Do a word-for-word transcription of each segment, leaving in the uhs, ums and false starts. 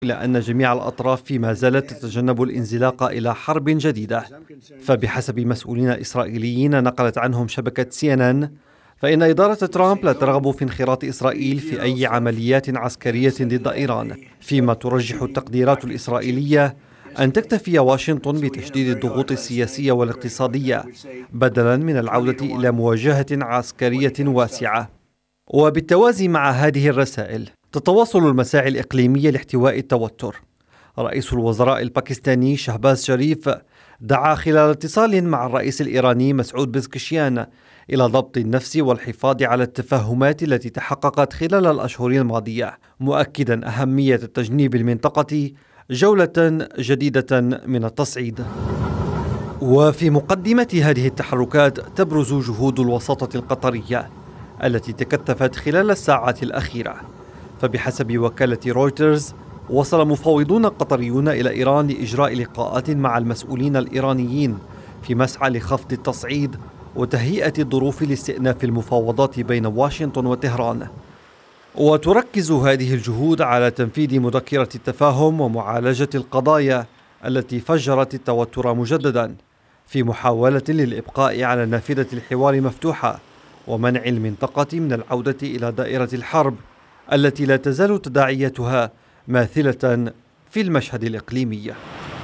إلى أن جميع الأطراف ما زالت تتجنب الانزلاق إلى حرب جديدة. فبحسب مسؤولين إسرائيليين نقلت عنهم شبكة سي إن إن، فإن إدارة ترامب لا ترغب في انخراط إسرائيل في أي عمليات عسكرية ضد إيران، فيما ترجح التقديرات الإسرائيلية أن تكتفي واشنطن بتشديد الضغوط السياسية والاقتصادية بدلاً من العودة إلى مواجهة عسكرية واسعة. وبالتوازي مع هذه الرسائل تتواصل المساعي الإقليمية لاحتواء التوتر. رئيس الوزراء الباكستاني شهباز شريف دعا خلال اتصال مع الرئيس الإيراني مسعود بزكشيان إلى ضبط النفس والحفاظ على التفاهمات التي تحققت خلال الأشهر الماضية، مؤكدا أهمية تجنيب المنطقة جولة جديدة من التصعيد. وفي مقدمة هذه التحركات تبرز جهود الوساطة القطرية التي تكثفت خلال الساعات الأخيرة. فبحسب وكالة رويترز وصل مفاوضون قطريون إلى إيران لإجراء لقاءات مع المسؤولين الإيرانيين في مسعى لخفض التصعيد وتهيئة الظروف لاستئناف المفاوضات بين واشنطن وطهران. وتركز هذه الجهود على تنفيذ مذكرة التفاهم ومعالجة القضايا التي فجرت التوتر مجددا، في محاولة للإبقاء على نافذة الحوار مفتوحة ومنع المنطقة من العودة إلى دائرة الحرب التي لا تزال تداعياتها ماثلة في المشهد الإقليمي.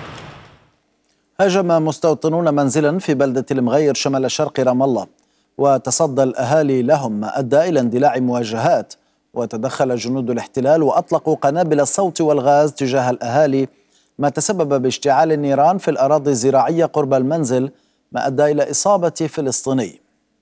هاجم مستوطنون منزلا في بلدة المغير شمال شرق رام الله وتصدى الأهالي لهم، ما أدى إلى اندلاع مواجهات، وتدخل جنود الاحتلال وأطلقوا قنابل الصوت والغاز تجاه الأهالي، ما تسبب باشتعال النيران في الأراضي الزراعية قرب المنزل، ما أدى إلى إصابة فلسطيني.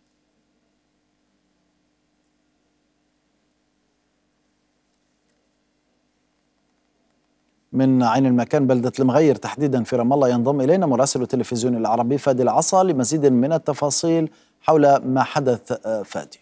من عين المكان بلدة المغير تحديدا في رام الله ينضم إلينا مراسل التلفزيون العربي فادي العصا لمزيد من التفاصيل حول ما حدث. فادي،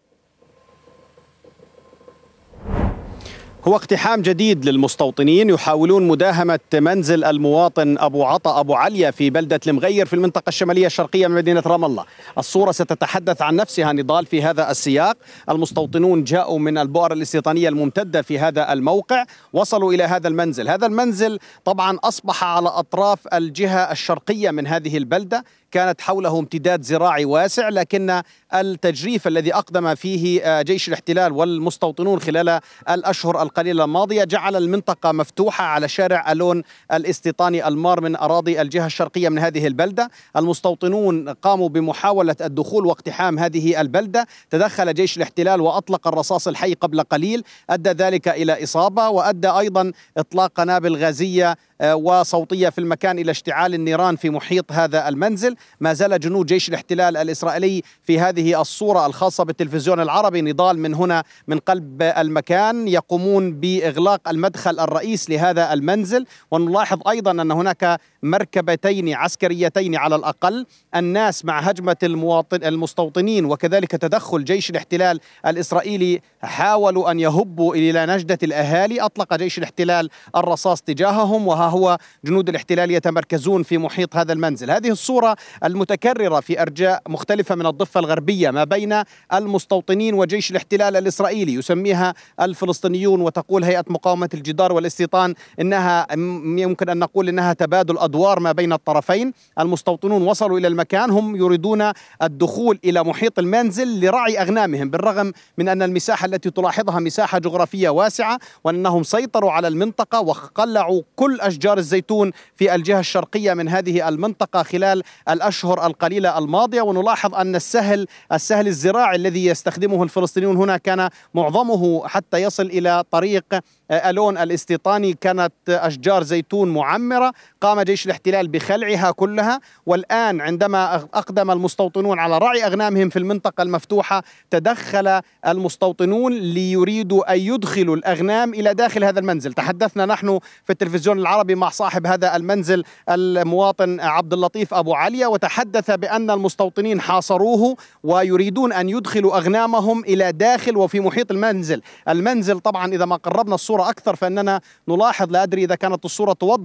هو اقتحام جديد للمستوطنين يحاولون مداهمة منزل المواطن أبو عطا أبو عليا في بلدة المغير في المنطقة الشمالية الشرقية من مدينة رام الله. الصورة ستتحدث عن نفسها نضال في هذا السياق. المستوطنون جاءوا من البؤر الاستيطانية الممتدة في هذا الموقع، وصلوا إلى هذا المنزل. هذا المنزل طبعا أصبح على أطراف الجهة الشرقية من هذه البلدة، كانت حوله امتداد زراعي واسع، لكن التجريف الذي أقدم فيه جيش الاحتلال والمستوطنون خلال الأشهر القليلة الماضية جعل المنطقة مفتوحة على شارع ألون الاستيطاني المار من أراضي الجهة الشرقية من هذه البلدة. المستوطنون قاموا بمحاولة الدخول واقتحام هذه البلدة، تدخل جيش الاحتلال وأطلق الرصاص الحي قبل قليل، أدى ذلك إلى إصابة، وأدى أيضا إطلاق قنابل غازية وصوتية في المكان إلى اشتعال النيران في محيط هذا المنزل. ما زال جنود جيش الاحتلال الإسرائيلي في هذه الصورة الخاصة بالتلفزيون العربي نضال من هنا من قلب المكان يقومون بإغلاق المدخل الرئيس لهذا المنزل. ونلاحظ أيضا أن هناك مركبتين عسكريتين على الأقل. الناس مع هجمة المواطن المستوطنين وكذلك تدخل جيش الاحتلال الإسرائيلي حاولوا أن يهبوا إلى نجدة الأهالي، أطلق جيش الاحتلال الرصاص تجاههم، وها هو جنود الاحتلال يتمركزون في محيط هذا المنزل. هذه الصورة المتكررة في أرجاء مختلفة من الضفة الغربية ما بين المستوطنين وجيش الاحتلال الإسرائيلي، يسميها الفلسطينيون وتقول هيئة مقاومة الجدار والاستيطان إنها يمكن أن نقول إنها تبادل أدوار ما بين الطرفين. المستوطنون وصلوا إلى المكان، هم يريدون الدخول إلى محيط المنزل لرعي أغنامهم، بالرغم من أن المساحة التي تلاحظها مساحة جغرافية واسعة، وأنهم سيطروا على المنطقة وقلعوا كل أشجار الزيتون في الجهة الشرقية من هذه المنطقة خلال الأشهر القليلة الماضية. ونلاحظ أن السهل السهل الزراعي الذي يستخدمه الفلسطينيون هنا كان معظمه حتى يصل إلى طريق ألون الاستيطاني كانت أشجار زيتون معمرة، قام جيش الاحتلال بخلعها كلها. والآن عندما أقدم المستوطنون على رعي أغنامهم في المنطقة المفتوحة تدخل المستوطنون ليريدوا أن يدخلوا الأغنام إلى داخل هذا المنزل. تحدثنا نحن في التلفزيون العربي مع صاحب هذا المنزل المواطن عبد اللطيف أبو عليا، وتحدث بأن المستوطنين حاصروه ويريدون أن يدخلوا أغنامهم إلى داخل وفي محيط المنزل. المنزل طبعا إذا ما قربنا الصورة أكثر فإننا نلاحظ، لا أدري إذا كانت الصورة توضح،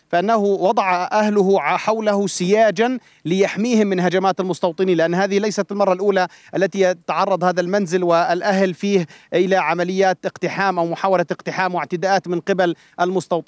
فأنه وضع أهله حوله سياجا ليحميهم من هجمات المستوطنين، لأن هذه ليست المرة الأولى التي يتعرض هذا المنزل والأهل فيه إلى عمليات اقتحام أو محاولة اقتحام واعتداءات من قبل المستوطنين.